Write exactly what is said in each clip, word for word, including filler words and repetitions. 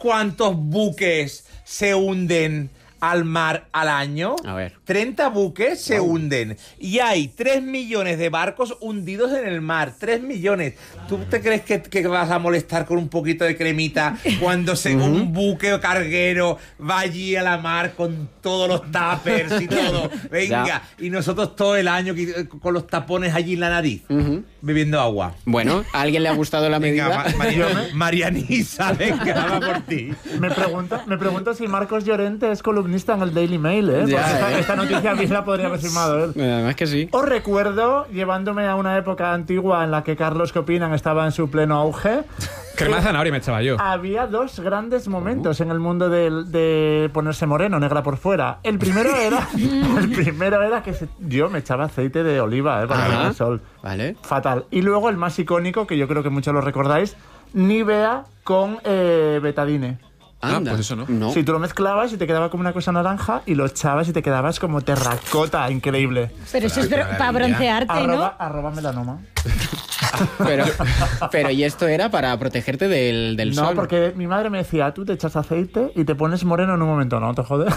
cuántos buques se hunden al mar al año? A ver. treinta buques se wow. hunden. Y hay tres millones de barcos hundidos en el mar. tres millones. ¿Tú te crees que, que vas a molestar con un poquito de cremita cuando se, uh-huh. un buque carguero va allí a la mar con todos los tuppers y todo? Venga. Ya. Y nosotros todo el año con los tapones allí en la nariz, uh-huh. bebiendo agua. Bueno, ¿a alguien le ha gustado la medida? Venga, Ma- Mariana, Marianisa, venga, va por ti. Me pregunto, me pregunto si Marcos Llorente es columnista en el Daily Mail, ¿eh? Ya, esta, eh. esta noticia bien la podría haber firmado él. Además que sí. Os recuerdo, llevándome a una época antigua en la que Carlos Copinan estaba en su pleno auge. Crema de zanahoria me echaba yo. Había dos grandes momentos uh. en el mundo de, de ponerse moreno, negra por fuera. El primero era el primero era que se, yo me echaba aceite de oliva, ¿eh? Para ver el sol. Vale. Fatal. Y luego el más icónico, que yo creo que muchos lo recordáis, Nivea con eh, betadine. Ah, pues eso no. no. Si tú lo mezclabas y te quedaba como una cosa naranja y lo echabas y te quedabas como terracota, increíble. Pero eso es bro- para broncearte, arroba, ¿no? Arroba melanoma. Pero, pero ¿y esto era para protegerte del, del no, sol? No, porque mi madre me decía, tú te echas aceite y te pones moreno en un momento, ¿no? ¿Te jodes?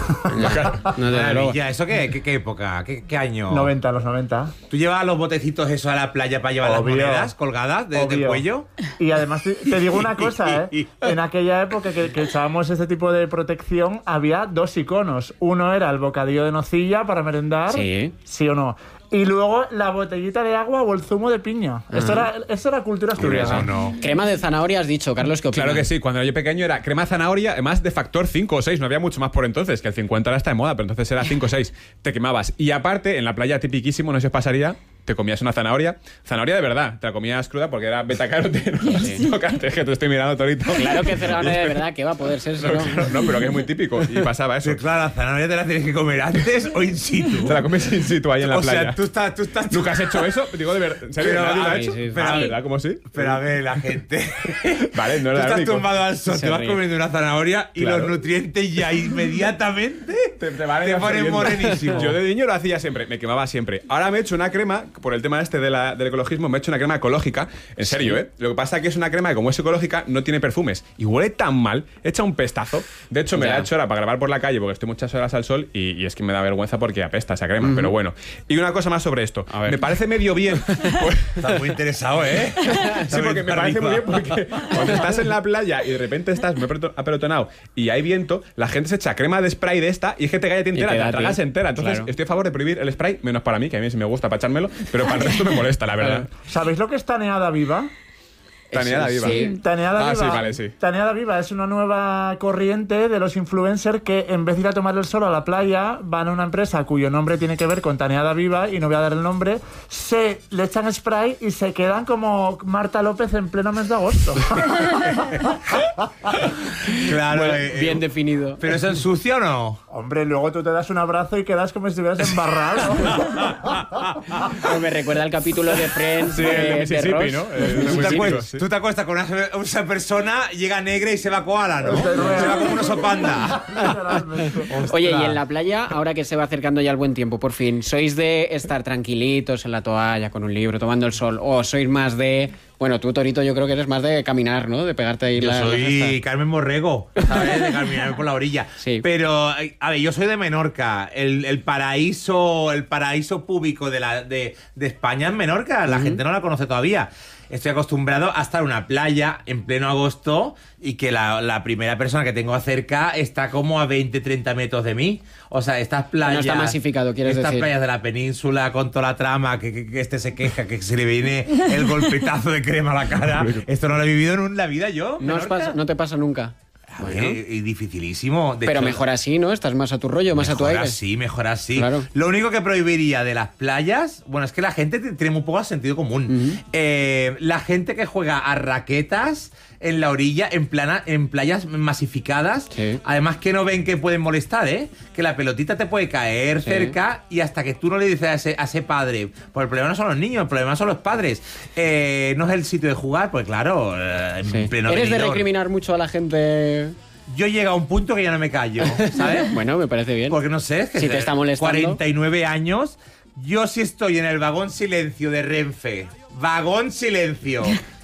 No, maravilla. ¿Eso qué, qué, qué época? ¿Qué, qué año? noventa, los noventa. ¿Tú llevabas los botecitos eso a la playa para llevar Obvio. las monedas colgadas de, del cuello? Y además te, te digo una cosa, ¿eh? En aquella época que, que echábamos este tipo de protección, había dos iconos. Uno era el bocadillo de nocilla para merendar, sí, sí o no. Y luego la botellita de agua o el zumo de piña. Uh-huh. Eso era, eso era cultura asturiana. No. Crema de zanahoria has dicho, Carlos, ¿qué opinas? Claro que sí, cuando era yo pequeño era crema de zanahoria, además de factor cinco o seis, no había mucho más por entonces, que el cincuenta ahora está de moda, pero entonces era cinco o seis, te quemabas. Y aparte, en la playa tipiquísimo, no sé si os pasaría, te comías una zanahoria, zanahoria de verdad, te la comías cruda porque era betacaroteno. Sí. No, es que te estoy mirando, Torito. Claro que zanahoria de verdad, que va a poder ser eso. No, no, no, pero que es muy típico y pasaba eso. Sí, claro, la zanahoria te la tienes que comer antes o in situ. Te la comes in situ ahí en la o playa. O sea, tú estás... Tú estás ¿Nunca has hecho eso? Digo, de verdad, ¿en serio? Pero, ¿Nadie lo ha ver, hecho? sí, sí, pero, sí. ¿verdad? ¿Cómo sí? Pero a ver, la gente... Vale, no era Tú estás único. tumbado al sol, Se te vas ríe. comiendo una zanahoria y Claro. los nutrientes ya inmediatamente Te, te, vale te ponen morenísimo. Yo de niño lo hacía siempre, me quemaba siempre. Ahora me he hecho una crema, por el tema este de la, del ecologismo, me he hecho una crema ecológica. En serio, ¿eh? Lo que pasa es que es una crema que, como es ecológica, no tiene perfumes. Y huele tan mal, echa un pestazo. De hecho, me Ya. la he hecho ahora para grabar por la calle porque estoy muchas horas al sol y, y es que me da vergüenza porque apesta esa crema. Uh-huh. Pero bueno. Y una cosa más sobre esto. A ver. Me parece medio bien. Pues, Estás muy interesado, ¿eh? sí, porque me parece muy bien porque cuando estás en la playa y de repente estás muy apelotonado y hay viento, la gente se echa crema de spray de esta y es que te cae a ti entera, te te da la a ti. tragas entera. Entonces Claro. estoy a favor de prohibir el spray, menos para mí, que a mí sí me gusta para echármelo, pero para el resto me molesta, la verdad. ¿Sabéis lo que es taneada viva? Taneada viva. Sí. Taneada Ah, viva. sí, vale, sí. Taneada viva es una nueva corriente de los influencers que en vez de ir a tomar el sol a la playa van a una empresa cuyo nombre tiene que ver con Taneada viva y no voy a dar el nombre, se le echan spray y se quedan como Marta López en pleno mes de agosto. Claro. Bueno, eh, bien eh, definido. ¿Pero es ensucio o no? Hombre, luego tú te das un abrazo y quedas como si estuvieras embarrado. Pues me recuerda el capítulo de Friends Sí, de, el de de Mississippi, Ross. ¿no? El de ¿Tú te, Mississippi, acuestas, sí. tú te acuestas con una, esa persona, llega negra y se va koala, ¿no? Es real. Se va como un oso panda. Literalmente. Oye, y en la playa, ahora que se va acercando ya el buen tiempo, por fin, ¿sois de estar tranquilitos en la toalla con un libro, tomando el sol? ¿O sois más de... Bueno, tú, Torito, yo creo que eres más de caminar, ¿no? De pegarte ahí Yo la... soy la Carmen Borrego, ¿sabes? De caminar por la orilla. Sí. Pero, a ver, yo soy de Menorca. El, el paraíso el paraíso público de, la, de, de España es Menorca. La uh-huh. gente no la conoce todavía. Estoy acostumbrado a estar en una playa en pleno agosto y que la, la primera persona que tengo cerca está como a veinte, treinta metros de mí. O sea, estas playas... No está masificado, quieres estas decir. Estas playas de la península con toda la trama, que, que, que este se queja, que se le viene el golpetazo de crema a la cara. Esto no lo he vivido en la vida yo. ¿No, os pasa, ¿No te pasa nunca? A ver, bueno. es dificilísimo. De Pero hecho, mejor así, ¿no? Estás más a tu rollo, más a tu aire. Mejor así, mejor así. Claro. Lo único que prohibiría de las playas, bueno, es que la gente tiene muy poco sentido común. Uh-huh. Eh, la gente que juega a raquetas en la orilla, en, plana, en playas masificadas, sí. además que no ven que pueden molestar, ¿eh? Que la pelotita te puede caer sí. cerca y hasta que tú no le dices a ese, a ese padre, pues el problema no son los niños, el problema son los padres. Eh, no es el sitio de jugar, pues claro, eh, sí. en pleno ¿Eres venidor. de recriminar mucho a la gente...? Yo llego a un punto que ya no me callo, ¿sabes? Bueno, me parece bien. Porque no sé, es que si te está molestando. cuarenta y nueve años, yo sí estoy en el vagón silencio de Renfe. Vagón silencio.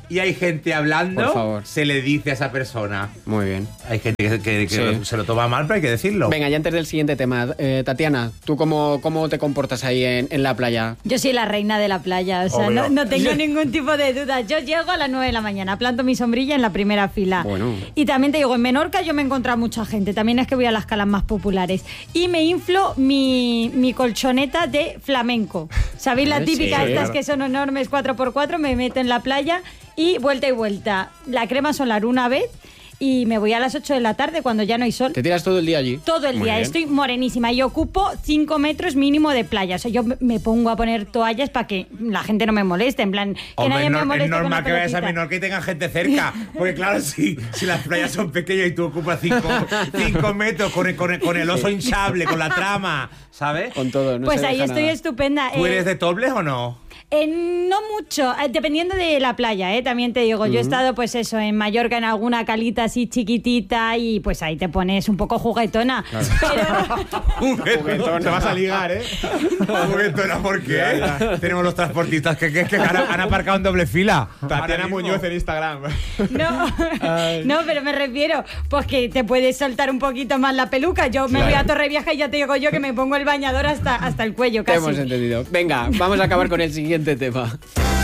y hay gente hablando, Por favor. se le dice a esa persona. Muy bien. Hay gente que, que- que Sí. lo- se lo toma mal, pero hay que decirlo. Venga, ya antes del siguiente tema, eh, Tatiana, ¿tú cómo, cómo te comportas ahí en, en la playa? Yo soy la reina de la playa, o sea, Obvio. no, no tengo ningún tipo de duda. Yo llego a las nueve de la mañana, planto mi sombrilla en la primera fila. Bueno. Y también te digo, en Menorca yo me he encontrado mucha gente, también es que voy a las calas más populares. Y me inflo mi, mi colchoneta de flamenco. ¿Sabéis la Sí, típica? claro. Estas que son enormes cuatro por cuatro, me meto en la playa y vuelta y vuelta. La crema solar una vez y me voy a las ocho de la tarde cuando ya no hay sol. ¿Te tiras todo el día allí? Todo el Muy día, bien. estoy morenísima y ocupo cinco metros mínimo de playa. O sea, yo me- me pongo a poner toallas para que la gente no me moleste, en plan, que Hombre, nadie es, me nor- moleste es con normal la que vayas a pelotita. Menorca y tengan gente cerca. Porque claro, si, si las playas son pequeñas y tú ocupas cinco, cinco metros con el, con, el, con el oso hinchable, con la trama, ¿sabes? Con todo, no Pues se ahí deja estoy nada. estupenda. ¿Tú Eh, eres de Tobles o no? eh, no mucho, eh, dependiendo de la playa, eh, también te digo. Yo he estado, pues eso, en Mallorca, en alguna calita así chiquitita y pues ahí te pones un poco juguetona. Juguetona. Te vas a ligar, ¿eh? Juguetona, ¿por qué? Tenemos los transportistas que, que, que han, han aparcado en doble fila. Ahora Tatiana mismo. Muñoz en Instagram. No, no, pero me refiero, pues que te puedes soltar un poquito más la peluca. Yo me voy a Torrevieja y ya te digo yo que me pongo el bañador hasta, hasta el cuello Te casi. hemos entendido. Venga, vamos a acabar con el siguiente tema.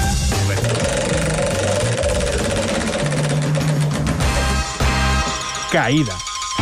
Caída.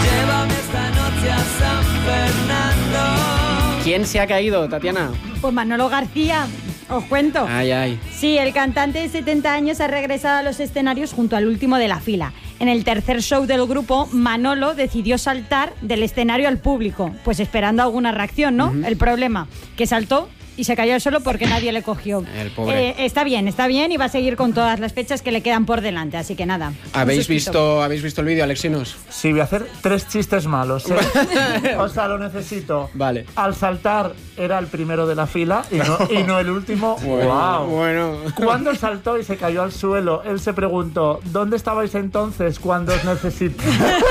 ¿Quién se ha caído, Tatiana? Pues Manolo García, os cuento. Ay, ay. Sí, el cantante de setenta años ha regresado a los escenarios junto al último de la fila. En el tercer show del grupo, Manolo decidió saltar del escenario al público, pues esperando alguna reacción, ¿no? El problema, que saltó y se cayó solo porque nadie le cogió. El pobre. Eh, está bien, está bien y va a seguir con todas las fechas que le quedan por delante, así que nada. ¿Habéis un sustito. visto, ¿Habéis visto el vídeo, Alexinos? Sí, voy a hacer tres chistes malos, ¿eh? O sea, lo necesito. Vale. Al saltar era el primero de la fila y no, y no el último. ¡Wow! Bueno. Cuando saltó y se cayó al suelo, él se preguntó, ¿dónde estabais entonces cuando os necesité?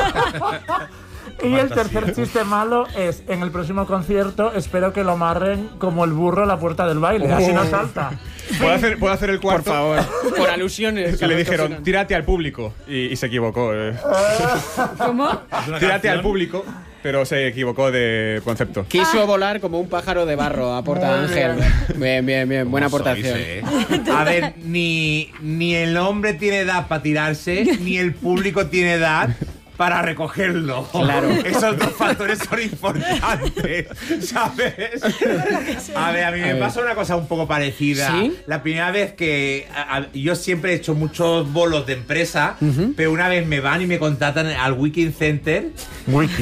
Y el tercer chiste malo es, en el próximo concierto espero que lo amarren como el burro a la puerta del baile, así no salta. ¿Puedo hacer, ¿Puedo hacer el Por cuarto? favor, por alusiones. Que le dijeron, tírate al público. Y, y se equivocó. eh. ¿Cómo? Tírate al público, pero se equivocó de concepto. Quiso volar como un pájaro de barro a Porta Muy Ángel. Bien, bien, bien. Buena ¿Cómo aportación. sois, eh? A ver, ni, ni el hombre tiene edad para tirarse, ni el público tiene edad para recogerlo. Claro. Esos dos factores son importantes, ¿sabes? A ver, a mí me ver. pasa una cosa un poco parecida. ¿Sí? La primera vez que... a- a- yo siempre he hecho muchos bolos de empresa, pero una vez me van y me contratan al Weekend Center. Wiki.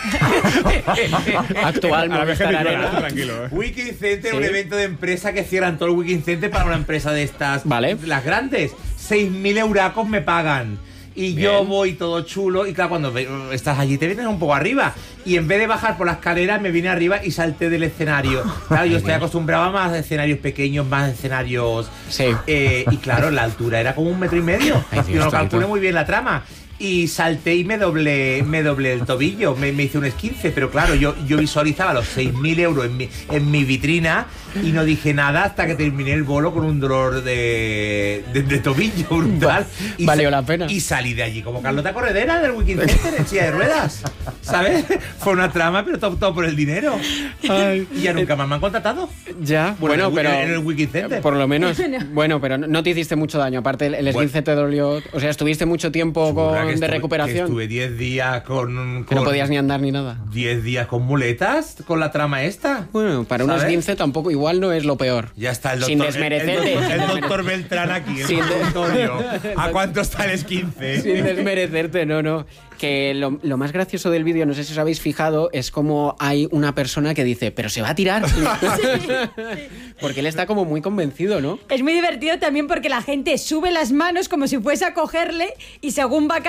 Actual A la vejez Movistar de Arena. Joana, tranquilo. eh. Weekend Center, Sí. un evento de empresa que cierran todo el Weekend Center para una empresa de estas. Vale. Las grandes. seis mil euracos me pagan. Y yo Bien. voy todo chulo. Y claro, cuando ve- estás allí te vienes un poco arriba. Y en vez de bajar por la escalera, me vine arriba y salté del escenario. Claro, yo estoy acostumbrado a más escenarios pequeños, más escenarios. Sí. Eh, y claro, la altura era como un metro y medio. Ay, Dios yo no santo. calculé muy bien la trama. Y salté y me doblé, me doblé el tobillo, me, me hice un esquince, pero claro, yo, yo visualizaba los seis mil euros en mi, en mi vitrina y no dije nada hasta que terminé el bolo con un dolor de, de, de tobillo brutal. Y Valió sa- la pena. Y salí de allí como Carlota Corredera del Weekend Center en silla de ruedas, ¿sabes? Fue una trama, pero todo, todo por el dinero. Ay. Y ya nunca más me han contratado. Ya, bueno, en el- pero... en el Weekend Center. Por lo menos. Bueno, pero no no te hiciste mucho daño. Aparte, el el esguince te dolió... O sea, estuviste mucho tiempo Churra, con, que de estuve- recuperación. que Estuve diez días con... Que no con- podías ni andar ni nada. diez días con muletas, con la trama esta. Bueno, para un ¿Sabes? esguince tampoco igual no es lo peor. Ya está el doctor, Sin el- desmerecerte. el, doctor, sin el desmere- doctor Beltrán aquí, el Sin de- consultorio. ¿A cuánto está el esquince? Sin desmerecerte, no, no. Que lo, lo más gracioso del vídeo, no sé si os habéis fijado, es como hay una persona que dice, pero se va a tirar. Porque él está como muy convencido, ¿no? Es muy divertido también porque la gente sube las manos como si fuese a cogerle y según va cayendo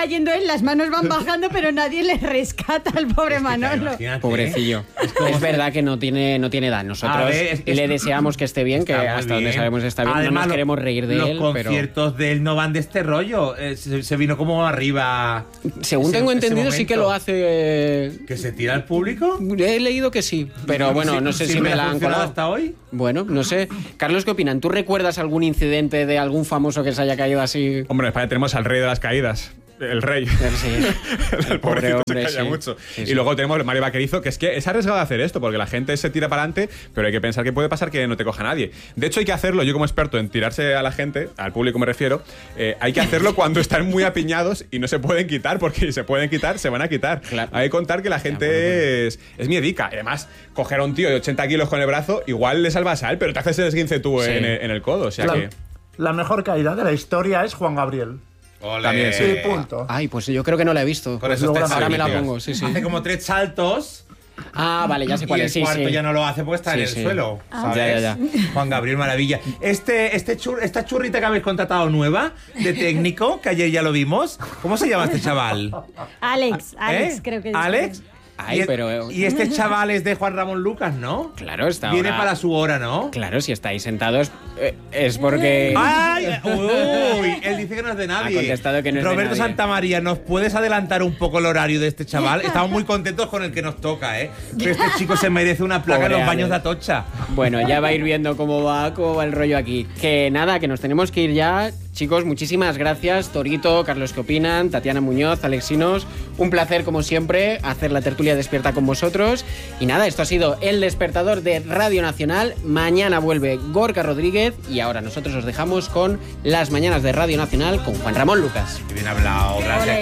cayendo él, las manos van bajando, pero nadie le rescata al pobre Manolo. Imagínate. Pobrecillo. Es, como- verdad que no tiene, no tiene edad. Nosotros A ver, es que le es- deseamos que esté bien, que Está muy hasta donde bien. sabemos está bien. Además, no nos lo- queremos reír de los él, pero conciertos de él no van de este rollo. Eh, se, se vino como arriba. según ese- tengo ese entendido sí que momento. lo hace... eh, ¿Que se tira al público? He leído que sí, pero bueno, no sé si ¿Siempre me ha la han funcionado colado. hasta hoy? Bueno, no sé. Carlos, ¿qué opinan? ¿Tú recuerdas algún incidente de algún famoso que se haya caído así? Hombre, en España tenemos al rey de las caídas. El rey. Sí. El pobre pobrecito hombre, se caía sí. mucho. Sí, y sí. luego tenemos el Mario Vaquerizo, que es que es arriesgado hacer esto, porque la gente se tira para adelante, pero hay que pensar que puede pasar que no te coja nadie. De hecho, hay que hacerlo, yo como experto en tirarse a la gente, al público me refiero, eh, hay que hacerlo cuando están muy apiñados y no se pueden quitar, porque si se pueden quitar, se van a quitar. Claro. Hay que contar que la gente bueno, bueno. es, es miedica. Además, coger a un tío de ochenta kilos con el brazo, igual le salvas a él, pero te haces el esguince tú Sí. en, el- en el codo. O sea La, que... la mejor caída de la historia es Juan Gabriel. Ole. También, Sí, punto. Ay, pues yo creo que no la he visto. Por eso Luego te Ahora me la sale. pongo, sí, sí. Hace como tres saltos. Ah, vale, ya sé cuál y el es, sí, cuarto sí. ya no lo hace porque está Sí, en el sí. suelo. ¿sabes? Ya, ya, ya. Juan Gabriel, maravilla. Este, este chur- esta churrita que habéis contratado nueva de técnico, que ayer ya lo vimos, ¿cómo se llama este chaval? Alex, Alex, ¿Eh? creo que es. ¿Alex? Ay, y, el- pero- y este chaval es de Juan Ramón Lucas, ¿no? Claro, está Viene ahora- para su hora, ¿no? Claro, si estáis sentados eh, es porque... ¡Ay! ¡Uy! Él dice que no es de nadie. Ha contestado que no es de Roberto nadie. Santamaría, ¿nos puedes adelantar un poco el horario de este chaval? Estamos muy contentos con el que nos toca, ¿eh? Pero este chico se merece una placa Pobre en los baños Alex. de Atocha. Bueno, ya va a ir viendo cómo va, cómo va el rollo aquí. Que nada, que nos tenemos que ir ya. Chicos, muchísimas gracias. Torito, Carlos, ¿qué opinan? Tatiana Muñoz, Alexinos. Un placer, como siempre, hacer la tertulia despierta con vosotros. Y nada, esto ha sido El Despertador de Radio Nacional. Mañana vuelve Gorka Rodríguez. Y ahora nosotros os dejamos con Las Mañanas de Radio Nacional con Juan Ramón Lucas. Qué bien hablado, gracias.